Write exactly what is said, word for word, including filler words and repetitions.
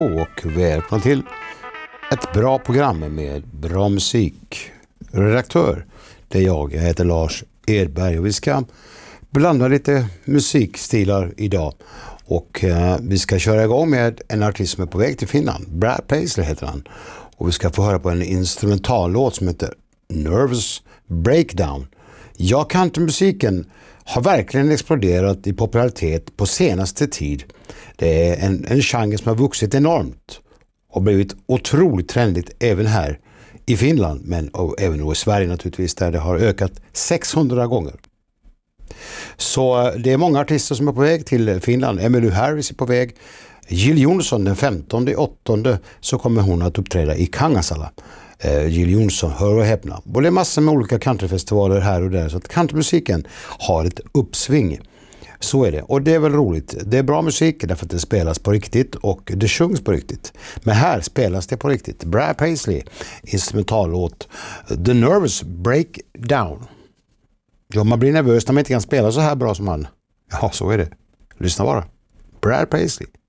Och välkomna till ett bra program med bra musik. Redaktör, det är jag, jag heter Lars Edberg och vi ska blanda lite musikstilar idag. Och eh, vi ska köra igång med en artist som är på väg till Finland. Brad Paisley heter han. Och vi ska få höra på en instrumentallåt som heter Nervous Breakdown. Ja, countrymusiken har verkligen exploderat i popularitet på senaste tid. Det är en, en genre som har vuxit enormt och blivit otroligt trendigt även här i Finland, men och även i Sverige naturligtvis, där det har ökat sexhundra gånger. Så det är många artister som är på väg till Finland. Emmylou Harris är på väg. Jill Johnson den femtonde åttonde så kommer hon att uppträda i Kangasala. Eh, Jill Johnson, hör och häpna. Och det är massor med olika countryfestivaler här och där, så att countrymusiken har ett uppsving. Så är det. Och det är väl roligt. Det är bra musik därför att det spelas på riktigt och det sjungs på riktigt. Men här spelas det på riktigt. Brad Paisley, instrumentallåt The Nervous Breakdown. Ja, man blir nervös när man inte kan spela så här bra som han. Ja, så är det. Lyssna bara. Brad Paisley.